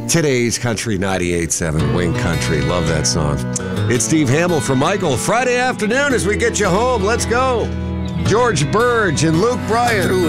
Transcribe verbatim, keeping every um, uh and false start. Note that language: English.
Today's Country ninety-eight point seven, Wing Country. Love that song. It's Steve Hamill from Michael. Friday afternoon as we get you home. Let's go. George Burge and Luke Bryan.